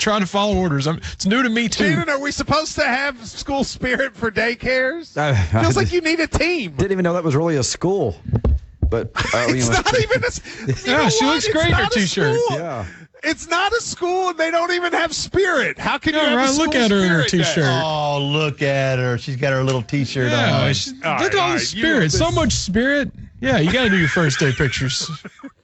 trying to follow orders. It's new to me, too. Shannon, are we supposed to have school spirit for daycares? Feels like you need a team. Didn't even know that was really a school. But it's not even yeah, she looks great in her T-shirt. Yeah. It's not a school, and they don't even have spirit. How can you have a school look at her in her T-shirt. Oh, look at her. She's got her little T-shirt on. Look at all the spirit. So much spirit. Yeah, you got to do your first day pictures.